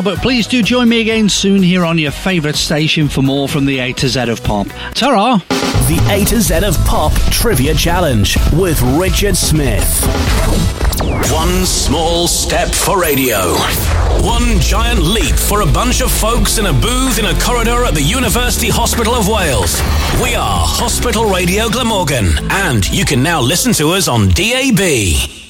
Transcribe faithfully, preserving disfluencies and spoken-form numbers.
But please do join me again soon here on your favourite station for more from the A to Z of Pop. Ta-ra! The A to Z of Pop Trivia Challenge with Richard Smith. One small step for radio. One giant leap for a bunch of folks in a booth in a corridor at the University Hospital of Wales. We are Hospital Radio Glamorgan, and you can now listen to us on D A B.